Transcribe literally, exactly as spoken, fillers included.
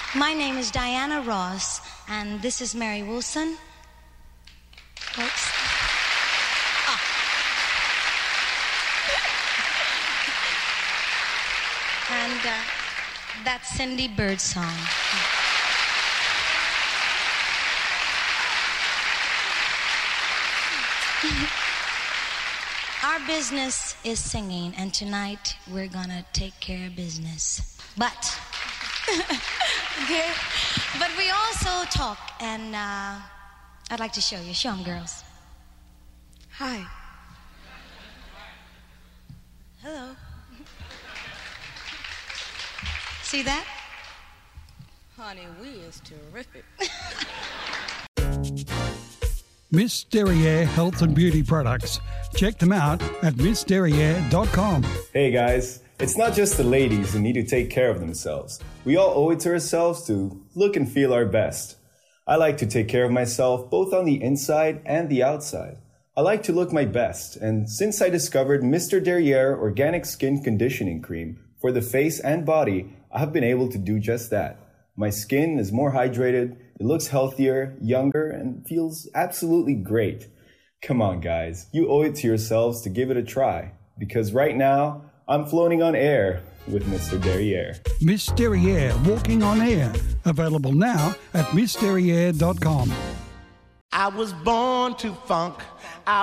My name is Diana Ross, and this is Mary Wilson. Oops. Ah. And uh, that's Cindy Birdsong. Our business is singing, and tonight we're gonna take care of business. But, okay, but we also talk, and uh, I'd like to show you. Show them, girls. Hi. Hello. See that? Honey, we is terrific. Miss Derriere Health and Beauty Products. Check them out at miss derriere dot com. Hey guys, it's not just the ladies who need to take care of themselves. We all owe it to ourselves to look and feel our best. I like to take care of myself both on the inside and the outside. I like to look my best, and since I discovered Mister Derriere Organic Skin Conditioning Cream for the face and body, I have been able to do just that. My skin is more hydrated, it looks healthier, younger, and feels absolutely great. Come on, guys, you owe it to yourselves to give it a try, because right now, I'm floating on air with Mister Derriere. Miss Derriere Walking on Air. Available now at miss derriere dot com. I was born to funk. I